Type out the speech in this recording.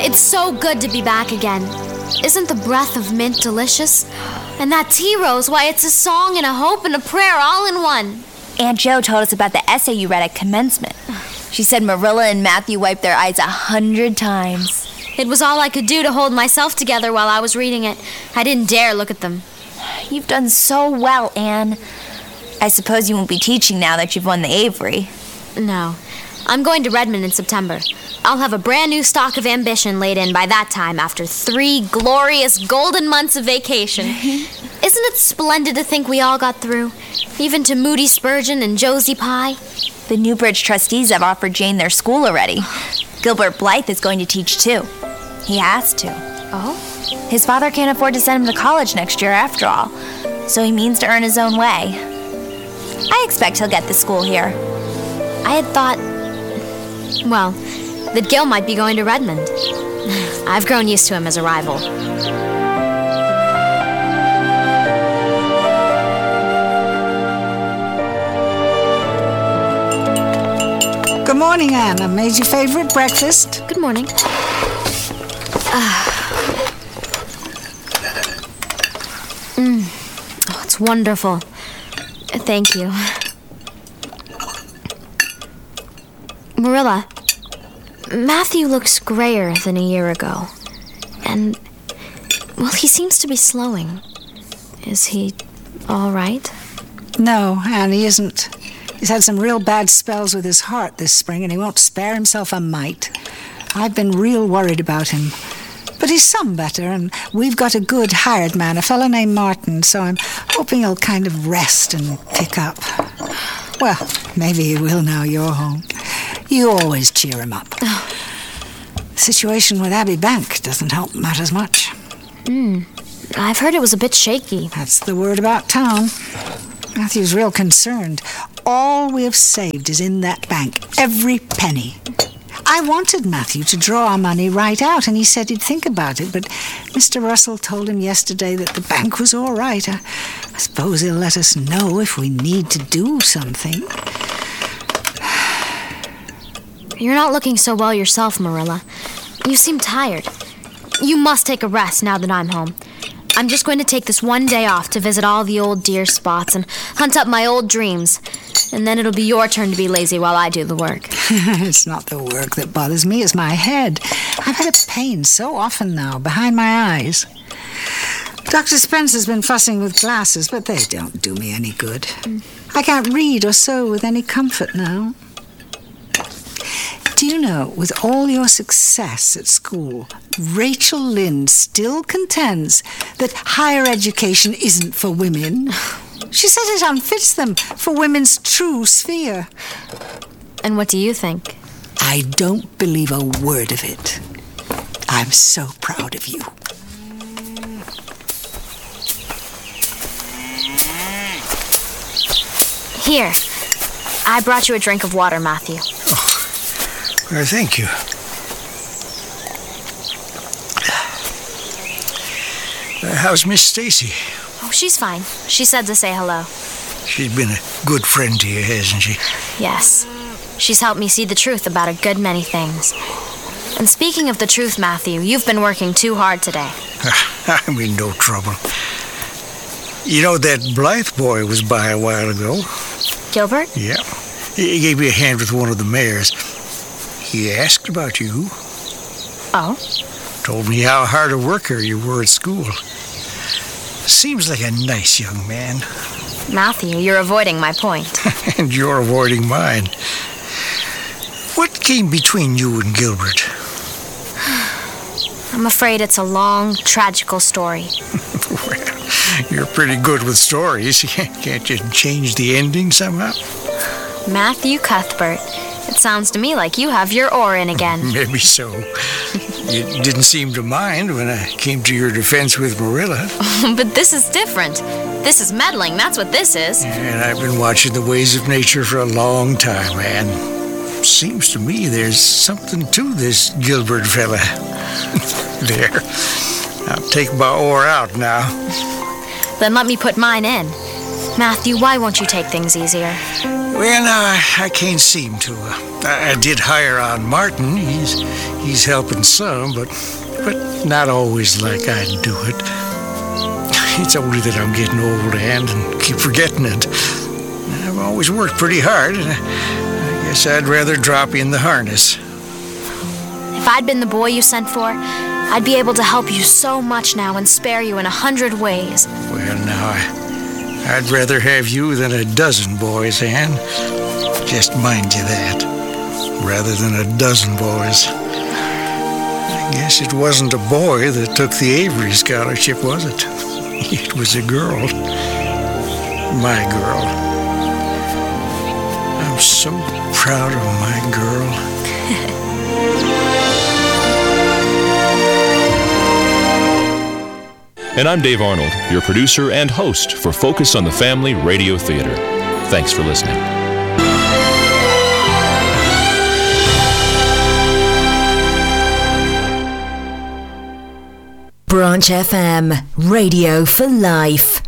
It's so good to be back again. Isn't the breath of mint delicious? And that tea rose, why, it's a song and a hope and a prayer all in one. Aunt Jo told us about the essay you read at commencement. She said Marilla and Matthew wiped their eyes 100 times. It was all I could do to hold myself together while I was reading it. I didn't dare look at them. You've done so well, Anne. I suppose you won't be teaching now that you've won the Avery. No. I'm going to Redmond in September. I'll have a brand new stock of ambition laid in by that time after 3 glorious golden months of vacation. Isn't it splendid to think we all got through? Even to Moody Spurgeon and Josie Pye. The Newbridge trustees have offered Jane their school already. Gilbert Blythe is going to teach too. He has to. Oh? His father can't afford to send him to college next year after all, so he means to earn his own way. I expect he'll get the school here. I had thought, well, that Gil might be going to Redmond. I've grown used to him as a rival. Good morning, Anne. I made your favorite breakfast. Good morning. Oh, it's wonderful. Thank you. Marilla, Matthew looks grayer than a year ago. And, well, he seems to be slowing. Is he all right? No, Anne, he isn't. He's had some real bad spells with his heart this spring, and he won't spare himself a mite. I've been real worried about him. But he's some better, and we've got a good hired man, a fellow named Martin, so I'm hoping he'll kind of rest and pick up. Well, maybe he will now you're home. You always cheer him up. The situation with Abbey Bank doesn't help matters much. I've heard it was a bit shaky. That's the word about town. Matthew's real concerned. All we have saved is in that bank, every penny. I wanted Matthew to draw our money right out, and he said he'd think about it, but Mr. Russell told him yesterday that the bank was all right. I suppose he'll let us know if we need to do something. You're not looking so well yourself, Marilla. You seem tired. You must take a rest now that I'm home. I'm just going to take this one day off to visit all the old dear spots and hunt up my old dreams. And then it'll be your turn to be lazy while I do the work. It's not the work that bothers me, it's my head. I've had a pain so often now, behind my eyes. Dr. Spencer's been fussing with glasses, but they don't do me any good. I can't read or sew with any comfort now. Do you know, with all your success at school, Rachel Lynde still contends that higher education isn't for women? She says it unfits them for women's true sphere. And what do you think? I don't believe a word of it. I'm so proud of you. Here, I brought you a drink of water, Matthew. Well, thank you. How's Miss Stacy? Oh, she's fine. She said to say hello. She's been a good friend to you, hasn't she? Yes. She's helped me see the truth about a good many things. And speaking of the truth, Matthew, you've been working too hard today. I'm in no trouble. You know, that Blythe boy was by a while ago. Gilbert? Yeah. He gave me a hand with one of the mares. He asked about you. Oh? Told me how hard a worker you were at school. Seems like a nice young man. Matthew, you're avoiding my point. And you're avoiding mine. What came between you and Gilbert? I'm afraid it's a long, tragical story. Well, you're pretty good with stories. Can't you change the ending somehow? Matthew Cuthbert. It sounds to me like you have your oar in again. Maybe so. You didn't seem to mind when I came to your defense with Marilla. But this is different. This is meddling, that's what this is. And I've been watching the ways of nature for a long time, Anne. Seems to me there's something to this Gilbert fella. There. I'll take my oar out now. Then let me put mine in. Matthew, why won't you take things easier? Well, now, I can't seem to. I did hire on Martin. He's helping some, but not always like I'd do it. It's only that I'm getting old and keep forgetting it. I've always worked pretty hard, and I guess I'd rather drop in the harness. If I'd been the boy you sent for, I'd be able to help you so much now and spare you in 100 ways. Well, now, I'd rather have you than a dozen boys, Anne. Just mind you that. Rather than a dozen boys. I guess it wasn't a boy that took the Avery scholarship, was it? It was a girl. My girl. I'm so proud of my girl. And I'm Dave Arnold, your producer and host for Focus on the Family Radio Theater. Thanks for listening. Branch FM, radio for life.